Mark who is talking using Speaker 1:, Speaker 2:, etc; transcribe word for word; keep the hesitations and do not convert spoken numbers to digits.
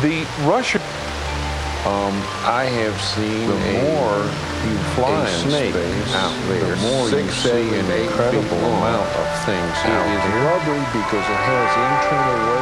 Speaker 1: The Russian,
Speaker 2: Um, I have seen
Speaker 1: the
Speaker 2: a,
Speaker 1: more you fly
Speaker 2: a
Speaker 1: in
Speaker 2: snake
Speaker 1: space,
Speaker 2: out there,
Speaker 1: the more
Speaker 2: six,
Speaker 1: you see
Speaker 2: seven,
Speaker 1: an
Speaker 2: eight
Speaker 1: incredible
Speaker 2: feet long.
Speaker 1: amount of things
Speaker 2: It
Speaker 1: out
Speaker 2: is
Speaker 1: there.
Speaker 2: rubbery because it has internal